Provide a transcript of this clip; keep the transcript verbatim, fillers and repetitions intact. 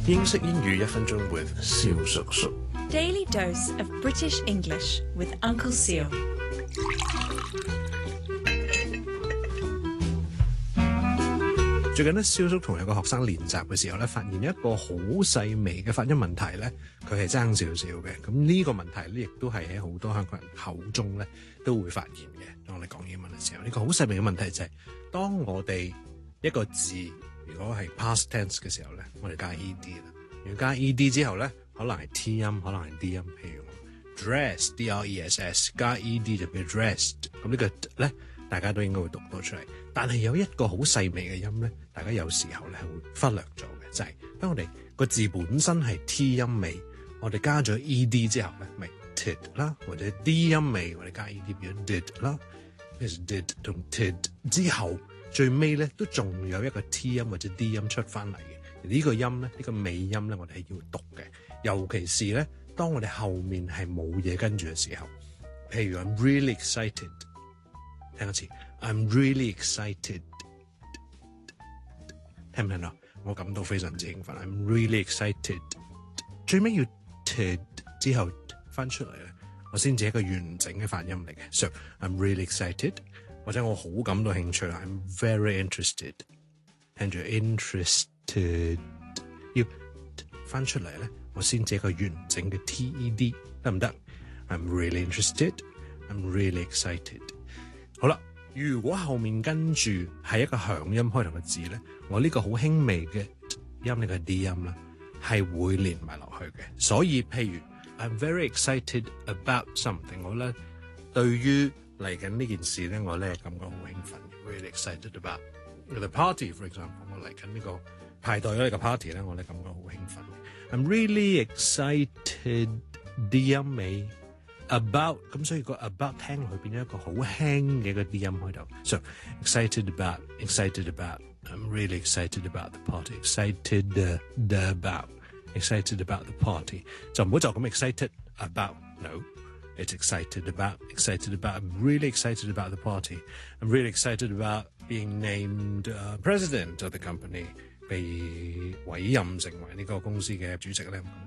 英式英語一分鐘 with 蕭叔叔。 Daily dose of British English with Uncle Seal. 最近咧，蕭叔同有個學生練習嘅時候咧，發現一個好細微嘅發音問題咧，佢係爭少少嘅。咁呢個問題咧，亦都係喺好多香港人口中咧都會發現嘅。當我哋講英文嘅時候，呢個好細微嘅問題就係，當我哋一個字如果係 past tense 嘅時候咧，我哋加 ed 啦。如果加 ed 之後咧，可能係 t 音，可能係 d 音。譬如 dress d r e s s 加 ed 就叫 dressed。咁呢個咧，大家都應該會讀到出嚟。但係有一個好細微嘅音咧，大家有時候咧係會忽略咗嘅，就係、是、當我哋個字本身係 t 音尾，我哋加咗 ed 之後咧，咪 tid 啦，或者 d 音尾，我哋加 ed 變咗 did 啦。其實 did 同 tid 之後最尾咧都仲有一個 t 音或者 d 音出翻嚟嘅。而呢個音咧，呢、這個尾音咧，我哋係要讀嘅。尤其是咧，當我哋後面係冇嘢跟住嘅時候，譬如 I'm really excited， 聽一次 I'm really excited， 聽唔聽到？我感到非常之興奮 I'm really excited， 最尾要 tid 之後翻出嚟咧，我先至係一個完整嘅發音嚟嘅。So I'm really excited， 或者我好感到興趣 I'm very interested， 聽住 interested 要翻出嚟咧，我先至一個完整嘅 ted 得唔得 ？I'm really interested， I'm really excited。好啦，如果後面跟住係一個響音開頭嘅字咧，我呢個好輕微嘅音，呢個 d 音啦，係會連埋落去嘅。所以譬如 I'm very excited about something， 我咧對於嚟緊呢件事咧，我咧感覺好興奮 ，really excited about the party for example， 我嚟緊呢個派對呢個 party 咧，我咧感覺好興奮。I'm really excited d 音尾 about， 咁所以個 about 聽落去變咗一個好輕嘅一個 d 音開頭。So excited about, excited about, I'm really excited about the party. Excited the, the about, excited about the party。就唔好就咁 excited about, no, it's excited about, excited about. I'm really excited about the party. I'm really excited about being named、uh, president of the company。被委任成為呢個公司嘅主席咧。